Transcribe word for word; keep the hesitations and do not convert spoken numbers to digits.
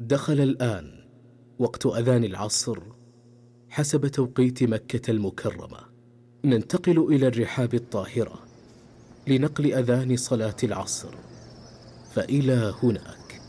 دخل الآن وقت أذان العصر حسب توقيت مكة المكرمة. ننتقل إلى الرحاب الطاهرة لنقل أذان صلاة العصر، فإلى هناك.